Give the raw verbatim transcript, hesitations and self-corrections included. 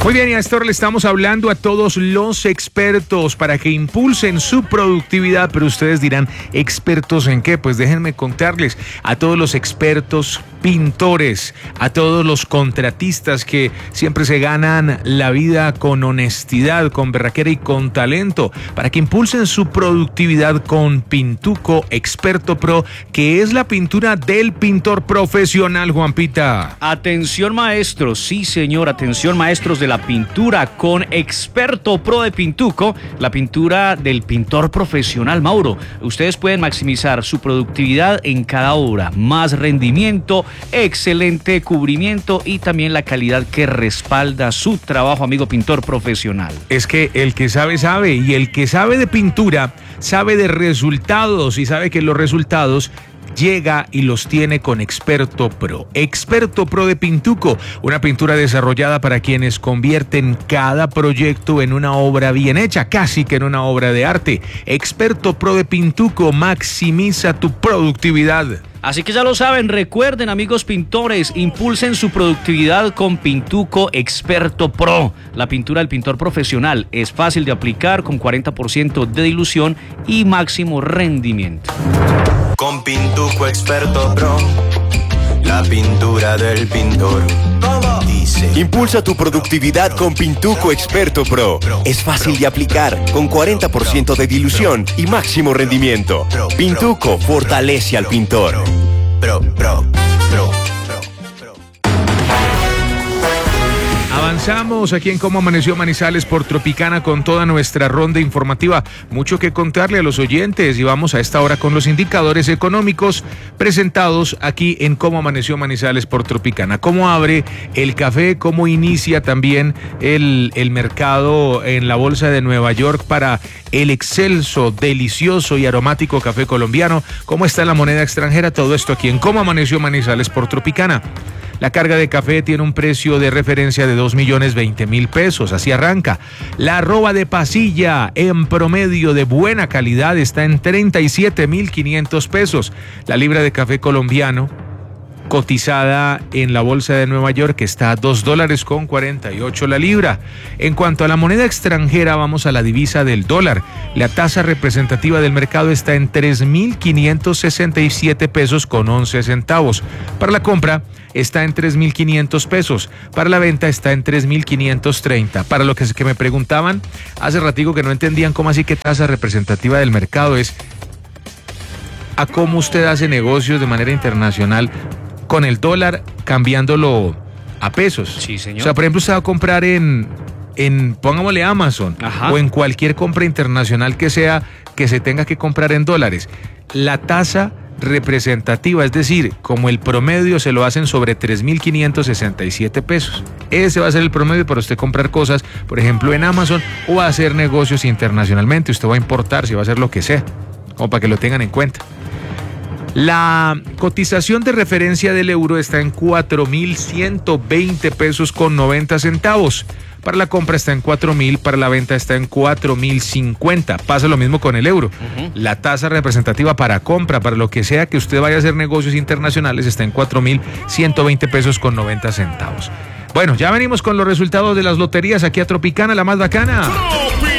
Muy bien, y a esta hora le estamos hablando a todos los expertos para que impulsen su productividad, pero ustedes dirán, ¿expertos en qué? Pues déjenme contarles, a todos los expertos pintores, a todos los contratistas que siempre se ganan la vida con honestidad, con berraquera y con talento, para que impulsen su productividad con Pintuco Experto Pro, que es la pintura del pintor profesional, Juanpita. Atención maestros, sí señor, atención maestros de la pintura con Experto Pro de Pintuco, la pintura del pintor profesional, Mauro. Ustedes pueden maximizar su productividad en cada obra, más rendimiento, excelente cubrimiento y también la calidad que respalda su trabajo, amigo pintor profesional. Es que el que sabe, sabe, y el que sabe de pintura, sabe de resultados y sabe que los resultados llega y los tiene con Experto Pro. Experto Pro de Pintuco, una pintura desarrollada para quienes convierten cada proyecto en una obra bien hecha, casi que en una obra de arte. Experto Pro de Pintuco, maximiza tu productividad. Así que ya lo saben, recuerden, amigos pintores, impulsen su productividad con Pintuco Experto Pro. La pintura del pintor profesional es fácil de aplicar, con cuarenta por ciento de dilución y máximo rendimiento. Con Pintuco Experto Pro, la pintura del pintor. Dice: impulsa tu productividad con Pintuco Experto Pro. Es fácil de aplicar, con cuarenta por ciento de dilución y máximo rendimiento. Pintuco fortalece al pintor. Pro, pro, pro. Avanzamos aquí en Cómo Amaneció Manizales por Tropicana con toda nuestra ronda informativa. Mucho que contarle a los oyentes y vamos a esta hora con los indicadores económicos presentados aquí en Cómo Amaneció Manizales por Tropicana. Cómo abre el café, cómo inicia también el, el mercado en la Bolsa de Nueva York para el excelso, delicioso y aromático café colombiano. Cómo está la moneda extranjera, todo esto aquí en Cómo Amaneció Manizales por Tropicana. La carga de café tiene un precio de referencia de dos millones veinte mil pesos, así arranca. La arroba de pasilla en promedio de buena calidad está en treinta y siete mil quinientos pesos. La libra de café colombiano cotizada en la Bolsa de Nueva York está a dos dólares con cuarenta y ocho la libra. En cuanto a la moneda extranjera, vamos a la divisa del dólar. La tasa representativa del mercado está en tres mil quinientos sesenta y siete pesos con once centavos. Para la compra está en tres mil quinientos pesos. Para la venta está en tres mil quinientos treinta. Para lo que, que me preguntaban hace ratico que no entendían cómo así que tasa representativa del mercado es a cómo usted hace negocios de manera internacional con el dólar cambiándolo a pesos. Sí, señor. O sea, por ejemplo, usted va a comprar en, en pongámosle Amazon. Ajá. O en cualquier compra internacional que sea que se tenga que comprar en dólares. La tasa representativa, es decir, como el promedio se lo hacen sobre tres mil quinientos sesenta y siete pesos. Ese va a ser el promedio para usted comprar cosas, por ejemplo, en Amazon o a hacer negocios internacionalmente. Usted va a importar, si va a hacer lo que sea, como para que lo tengan en cuenta. La cotización de referencia del euro está en cuatro mil ciento veinte pesos con noventa centavos. Para la compra está en cuatro mil, para la venta está en cuatro mil cincuenta. Pasa lo mismo con el euro. Uh-huh. La tasa representativa para compra, para lo que sea que usted vaya a hacer negocios internacionales, está en cuatro mil ciento veinte pesos con noventa centavos. Bueno, ya venimos con los resultados de las loterías aquí a Tropicana, la más bacana.